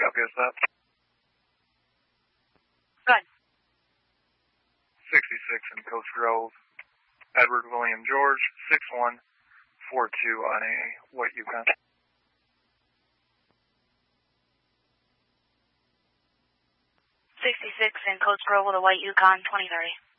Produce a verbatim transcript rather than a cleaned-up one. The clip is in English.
copy is that? Good. sixty-six in Coast Grove. Edward William George, six one four two on a white Yukon. sixty-six in Coast Grove with a white Yukon, twenty thirty.